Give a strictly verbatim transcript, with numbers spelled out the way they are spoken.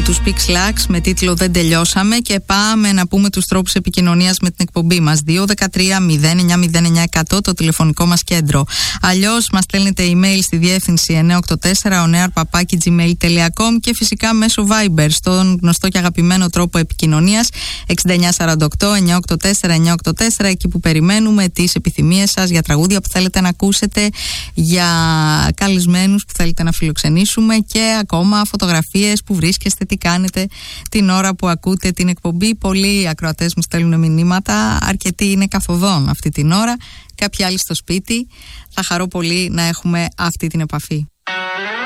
τους Pixlax με τίτλο «Δεν τελειώσαμε» και πάμε να πούμε τους τρόπους επικοινωνίας με την εκπομπή μας. δύο ένα τρία μηδέν εννιά μηδέν εννιά εκατό το τηλεφωνικό μας κέντρο. Αλλιώς μας στέλνετε email στη διεύθυνση εννιά οκτώ τέσσερα onear παπάκι τζι μέιλ τελεία κομ και φυσικά μέσω Viber στον γνωστό και αγαπημένο τρόπο επικοινωνίας εξήντα εννιά σαράντα οκτώ εννιά οκτώ τέσσερα εννιά οκτώ τέσσερα, εκεί που περιμένουμε τις επιθυμίες σας για τραγούδια που θέλετε να ακούσετε, για καλεσμένους που θέλετε να φιλοξενήσουμε και ακόμα φωτογραφίες που βρίσκεστε, τι κάνετε την ώρα που ακούτε την εκπομπή. Πολλοί ακροατές μου στέλνουν μηνύματα, αρκετοί είναι καθοδόν αυτή την ώρα, κάποιοι άλλοι στο σπίτι. Θα χαρώ πολύ να έχουμε αυτή την επαφή.